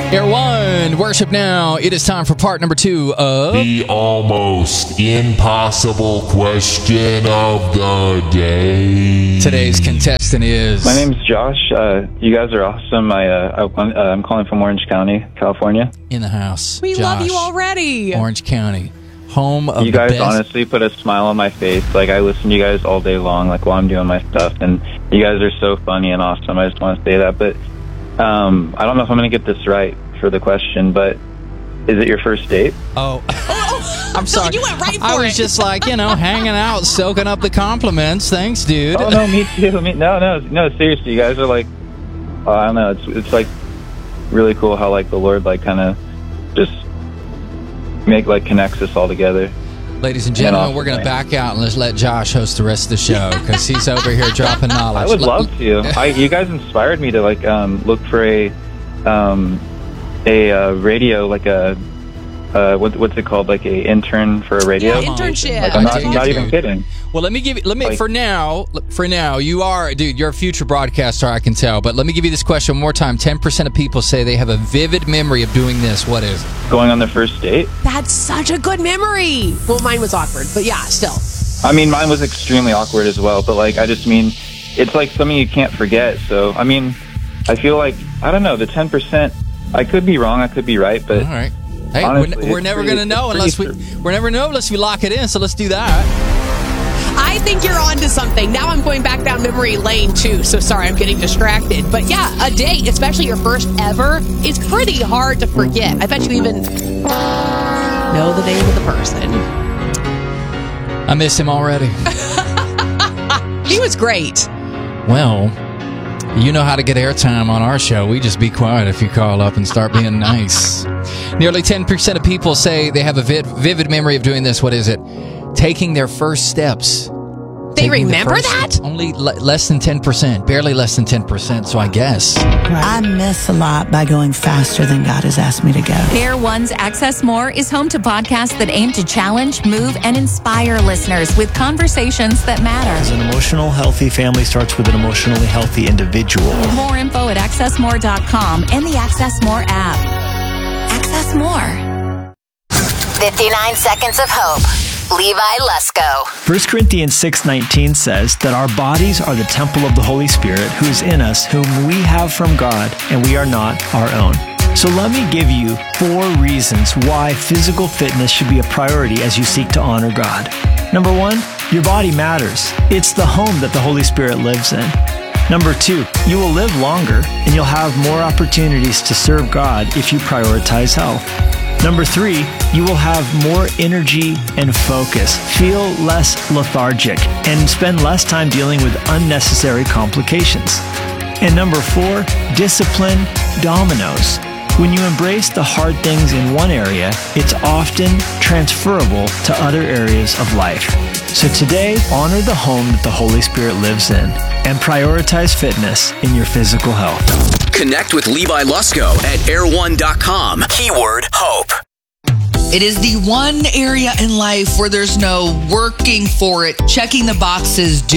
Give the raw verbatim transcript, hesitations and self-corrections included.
Air One, worship now. It is time for part number two of the almost impossible question of the day. Today's contestant is... My name's Josh. Uh, you guys are awesome. I, uh, I, uh, I'm calling from Orange County, California. In the house. We Josh, love you already. Orange County. Home of you the guys best. honestly put a smile on my face. Like, I listen to you guys all day long, like, while I'm doing my stuff. And you guys are so funny and awesome. I just want to say that. But um, I don't know if I'm going to get this right for the question, but is it your first date? Oh, I'm sorry. You went right for I was it. just like, you know, hanging out, soaking up the compliments. Thanks, dude. Oh, no, me too. Me, no, no, no, seriously. You guys are like, uh, I don't know. It's, it's like really cool how, like, the Lord, like, kind of just make, like, connects us all together. Ladies and gentlemen, we're going to back out and let's let Josh host the rest of the show because he's over here dropping knowledge. I would love to. I, you guys inspired me to like um, look for a um, a uh, radio, like a uh, what, what's it called, like a intern for a radio. Yeah, internship. Like, I'm not, I did not too. even kidding. Well, let me give you, let me, Like- for now, for now, you are, dude, you're a future broadcaster, I can tell. But let me give you this question one more time. ten percent of people say they have a vivid memory of doing this. What is it? Going on the first date. That's such a good memory. Well, mine was awkward, but yeah, still. I mean, mine was extremely awkward as well. But like, I just mean, it's like something you can't forget. So, I mean, I feel like I don't know the ten percent. I could be wrong. I could be right. But All right. Hey, honestly, we're, we're it's never pretty- going to know it's unless we, pretty- we're never know unless we lock it in. So let's do that. I think you're onto something. Now I'm going back down memory lane, too. So sorry, I'm getting distracted. But yeah, a date, especially your first ever, is pretty hard to forget. I bet you even know the name of the person. I miss him already. He was great. Well, you know how to get airtime on our show. We just be quiet if you call up and start being nice. Nearly ten percent of people say they have a vid- vivid memory of doing this. What is it? Taking their first steps. They Taking the remember first- that? Only le- less than ten percent. Barely less than ten percent, so I guess. I miss a lot by going faster than God has asked me to go. Air One's Access More is home to podcasts that aim to challenge, move, and inspire listeners with conversations that matter. An emotional, healthy family starts with an emotionally healthy individual. More info at access more dot com and the Access More app. Access More. fifty-nine Seconds of Hope. Levi Lusko. First Corinthians six nineteen says that our bodies are the temple of the Holy Spirit who is in us, whom we have from God, and we are not our own. So let me give you four reasons why physical fitness should be a priority as you seek to honor God. Number one, your body matters. It's the home that the Holy Spirit lives in. Number two, you will live longer and you'll have more opportunities to serve God if you prioritize health. Number three, you will have more energy and focus, feel less lethargic, and spend less time dealing with unnecessary complications. And number four, discipline dominoes. When you embrace the hard things in one area, it's often transferable to other areas of life. So today, honor the home that the Holy Spirit lives in and prioritize fitness in your physical health. Connect with Levi Lusko at air one dot com. Keyword hope. It is the one area in life where there's no working for it, checking the boxes, do